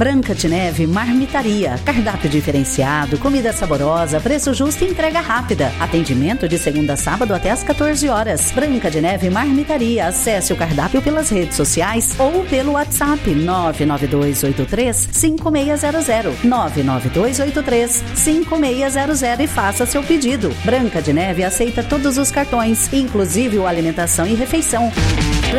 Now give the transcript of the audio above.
Branca de Neve Marmitaria. Cardápio diferenciado, comida saborosa, preço justo e entrega rápida. Atendimento de segunda a sábado até às 14 horas. Branca de Neve Marmitaria. Acesse o cardápio pelas redes sociais ou pelo WhatsApp 99283-5600. 99283-5600 e faça seu pedido. Branca de Neve aceita todos os cartões, inclusive o alimentação e refeição.